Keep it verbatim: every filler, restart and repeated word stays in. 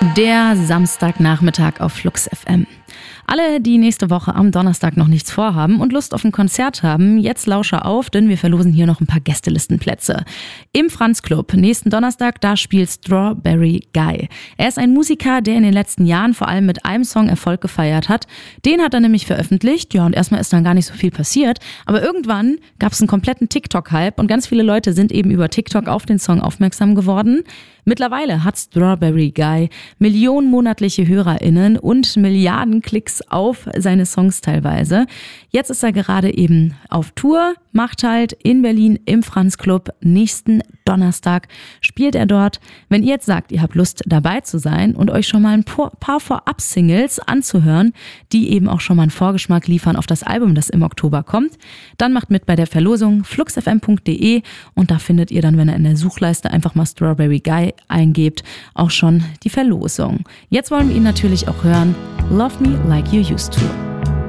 Der Samstagnachmittag auf Flux F M. Alle, die nächste Woche am Donnerstag noch nichts vorhaben und Lust auf ein Konzert haben, jetzt lausche auf, denn wir verlosen hier noch ein paar Gästelistenplätze. Im Franz Club, nächsten Donnerstag, da spielt Strawberry Guy. Er ist ein Musiker, der in den letzten Jahren vor allem mit einem Song Erfolg gefeiert hat. Den hat er nämlich veröffentlicht, ja, und erstmal ist dann gar nicht so viel passiert. Aber irgendwann gab es einen kompletten TikTok-Hype und ganz viele Leute sind eben über TikTok auf den Song aufmerksam geworden. Mittlerweile hat Strawberry Guy Millionen monatliche HörerInnen und Milliarden Klicks auf seine Songs teilweise. Jetzt ist er gerade eben auf Tour, macht halt in Berlin im Franz Club. Nächsten Donnerstag spielt er dort. Wenn ihr jetzt sagt, ihr habt Lust dabei zu sein und euch schon mal ein paar Vorab-Singles anzuhören, die eben auch schon mal einen Vorgeschmack liefern auf das Album, das im Oktober kommt, dann macht mit bei der Verlosung fluxfm punkt de und da findet ihr dann, wenn ihr in der Suchleiste einfach mal Strawberry Guy eingebt, auch schon die Verlosung. Jetzt wollen wir ihn natürlich auch hören. Love Me Like You Used To.